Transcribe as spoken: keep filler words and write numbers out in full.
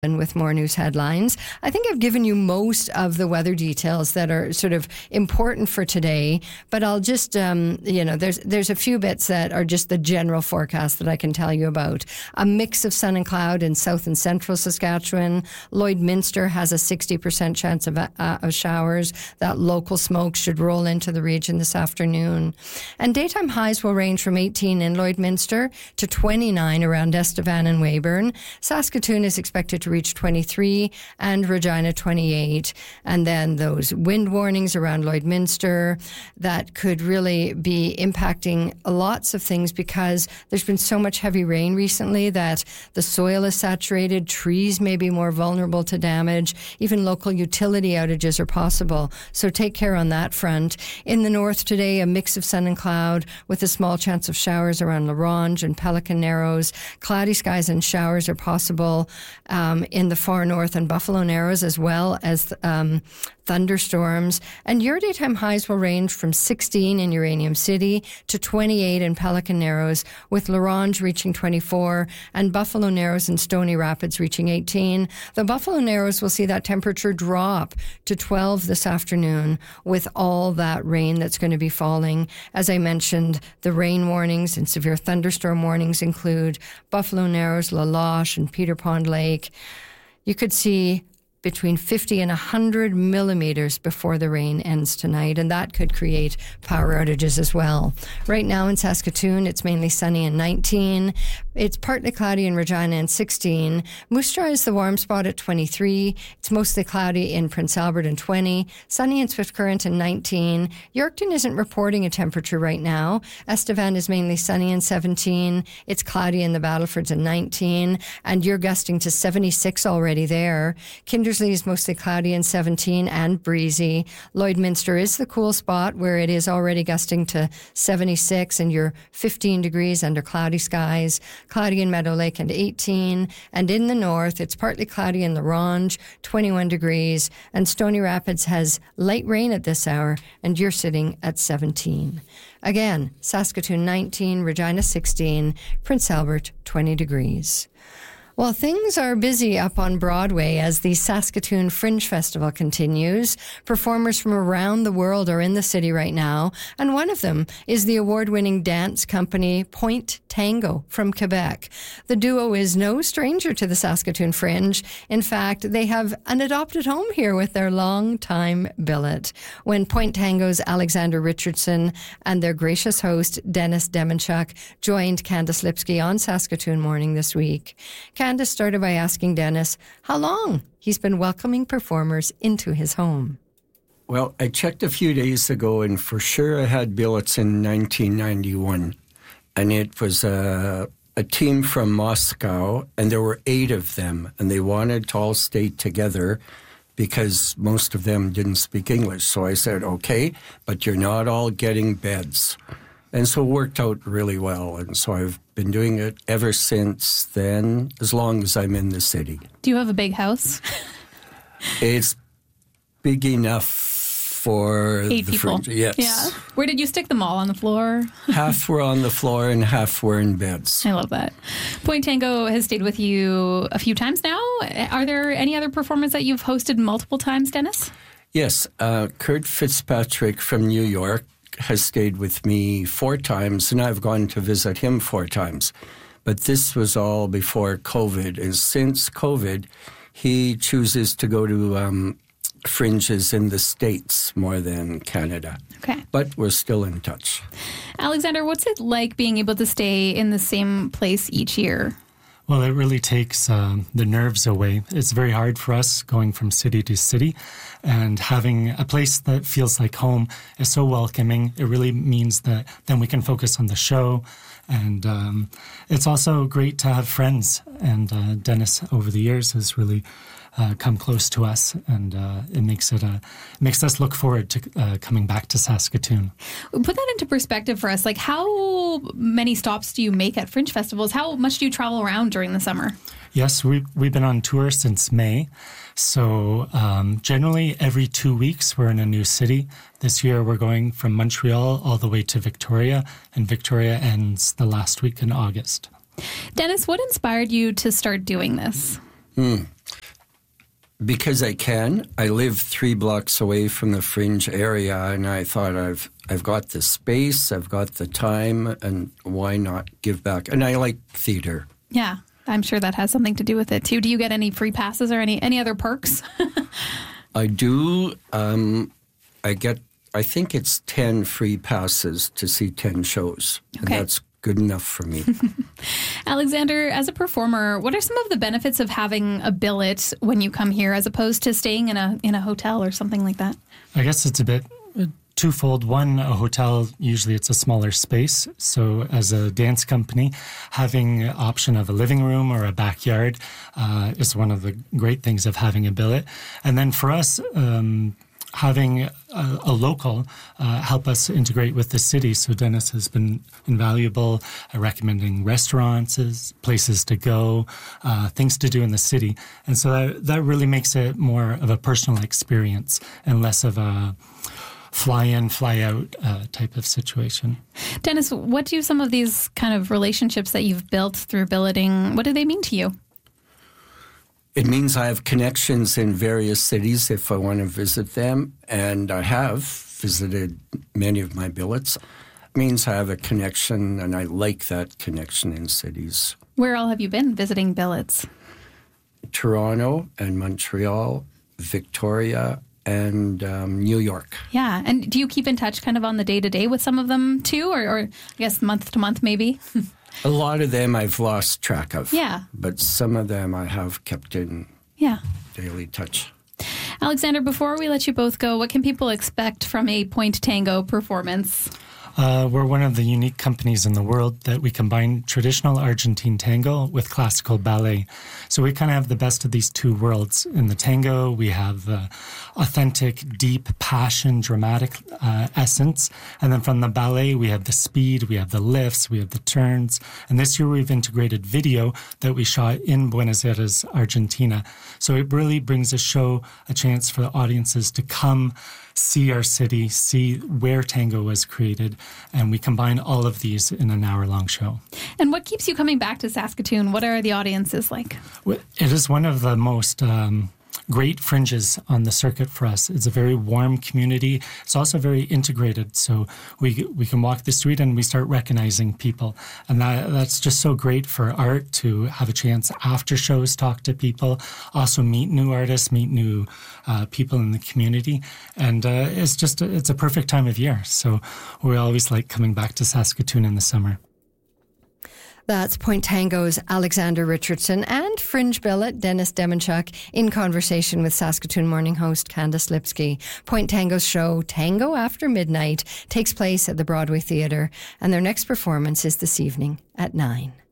And with more news headlines. I think I've given you most of the weather details that are sort of important for today, but I'll just, um, you know, there's there's a few bits that are just the general forecast that I can tell you about. A mix of sun and cloud in south and central Saskatchewan. Lloydminster has a sixty percent chance of, uh, of showers. That local smoke should roll into the region this afternoon. And daytime highs will range from eighteen in Lloydminster to twenty-nine around Estevan and Weyburn. Saskatoon is expected to reach twenty-three and Regina twenty-eight. And then those wind warnings around Lloydminster that could really be impacting lots of things because there's been so much heavy rain recently that the soil is saturated, trees may be more vulnerable to damage, even local utility outages are possible. So take care on that front. In the north today, a mix of sun and cloud with a small chance of showers around La Ronge and Pelican Narrows. Cloudy skies and showers are possible um, in the far north and Buffalo Narrows, as well as um, thunderstorms. And your daytime highs will range from sixteen in Uranium City to twenty-eight in Pelican Narrows, with La Ronge reaching twenty-four and Buffalo Narrows and Stony Rapids reaching eighteen. The Buffalo Narrows will see that temperature drop to twelve this afternoon with all that rain that's going to be falling. As I mentioned, the rain warnings and severe thunderstorm warnings include Buffalo Narrows, La Loche, and Peter Pond Lake. You could see between fifty and one hundred millimeters before the rain ends tonight, and that could create power outages as well. Right now in Saskatoon, it's mainly sunny and nineteen. It's partly cloudy in Regina and sixteen. Moose Jaw is the warm spot at twenty-three. It's mostly cloudy in Prince Albert and twenty. Sunny in Swift Current and nineteen. Yorkton isn't reporting a temperature right now. Estevan is mainly sunny and seventeen. It's cloudy in the Battlefords and nineteen. And you're gusting to seventy-six already there. Kindersley is mostly cloudy and seventeen and breezy. Lloydminster is the cool spot where it is already gusting to seventy-six and you're fifteen degrees under cloudy skies. Cloudy in Meadow Lake and eighteen. And in the north, it's partly cloudy in La Ronge, twenty-one degrees. And Stony Rapids has light rain at this hour, and you're sitting at seventeen. Again, Saskatoon nineteen, Regina sixteen, Prince Albert twenty degrees. Well, things are busy up on Broadway as the Saskatoon Fringe Festival continues. Performers from around the world are in the city right now, and one of them is the award-winning dance company Point Tango from Quebec. The duo is no stranger to the Saskatoon Fringe. In fact, they have an adopted home here with their long-time billet. When Point Tango's Alexander Richardson and their gracious host, Dennis Demenchuk, joined Candice Lipsky on Saskatoon Morning this week. Candice started by asking Dennis how long he's been welcoming performers into his home. Well, I checked a few days ago, and for sure I had billets in nineteen ninety-one. And it was a, a team from Moscow, and there were eight of them, and they wanted to all stay together because most of them didn't speak English. So I said, okay, but you're not all getting beds. And so it worked out really well. And so I've been doing it ever since then, as long as I'm in the city. Do you have a big house? It's big enough for Eight the people. Fringe. Yes. Yeah. Where did you stick them all? On the floor? Half were on the floor and half were in beds. I love that. Point Tango has stayed with you a few times now. Are there any other performers that you've hosted multiple times, Dennis? Yes. Uh, Kurt Fitzpatrick from New York has stayed with me four times, and I've gone to visit him four times. But this was all before COVID. And since COVID, he chooses to go to um, fringes in the States more than Canada. Okay. But we're still in touch. Alexander, what's it like being able to stay in the same place each year? Well, it really takes um, the nerves away. It's very hard for us going from city to city, and having a place that feels like home is so welcoming. It really means that then we can focus on the show, and um, it's also great to have friends. And uh, Dennis, over the years, has really uh, come close to us, and uh, it makes it uh, makes us look forward to uh, coming back to Saskatoon. Put that into perspective for us. Like, how many stops do you make at Fringe festivals? How much do you travel around during the summer? Yes, we, we've been on tour since May. So um, generally every two weeks we're in a new city. This year we're going from Montreal all the way to Victoria, and Victoria ends the last week in August. Dennis, what inspired you to start doing this? Hmm. Because I can. I live three blocks away from the Fringe area, and I thought I've I've got the space, I've got the time, and why not give back? And I like theater. Yeah, I'm sure that has something to do with it too. Do you get any free passes or any, any other perks? I do. Um, I get, I think it's ten free passes to see ten shows. Okay. And that's good enough for me. Alexander, as a performer, what are some of the benefits of having a billet when you come here as opposed to staying in a in a hotel or something like that? I guess it's a bit twofold. One, a hotel, usually it's a smaller space. So as a dance company, having an option of a living room or a backyard uh, is one of the great things of having a billet. And then for us, um, having a, a local uh, help us integrate with the city. So Dennis has been invaluable uh, recommending restaurants, places to go, uh, things to do in the city. And so that, that really makes it more of a personal experience and less of a fly in, fly out uh, type of situation. Dennis, what do some of these kind of relationships that you've built through billeting, what do they mean to you? It means I have connections in various cities if I want to visit them, and I have visited many of my billets. It means I have a connection, and I like that connection in cities. Where all have you been visiting billets? Toronto and Montreal, Victoria, and um, New York. Yeah, and do you keep in touch kind of on the day-to-day with some of them too, or, or I guess month-to-month maybe? A lot of them I've lost track of. Yeah. But some of them I have kept in yeah. daily touch. Alexander, before we let you both go, what can people expect from a Point Tango performance? Uh, we're one of the unique companies in the world that we combine traditional Argentine tango with classical ballet. So we kind of have the best of these two worlds. In the tango, we have uh, authentic, deep passion, dramatic uh, essence. And then from the ballet, we have the speed, we have the lifts, we have the turns. And this year we've integrated video that we shot in Buenos Aires, Argentina. So it really brings a show, a chance for the audiences to come see our city, see where tango was created, and we combine all of these in an hour-long show. And what keeps you coming back to Saskatoon? What are the audiences like? It is one of the most um, great fringes on the circuit for us. It's a very warm community. It's also very integrated, so we we can walk the street and we start recognizing people, and that that's just so great for art to have a chance after shows, talk to people, also meet new artists, meet new uh, people in the community, and uh, it's just a, it's a perfect time of year. So we always like coming back to Saskatoon in the summer. That's Point Tango's Alexander Richardson and Fringe Billet Dennis Demonchuk in conversation with Saskatoon morning host Candace Lipsky. Point Tango's show, Tango After Midnight, takes place at the Broadway Theatre, and their next performance is this evening at nine.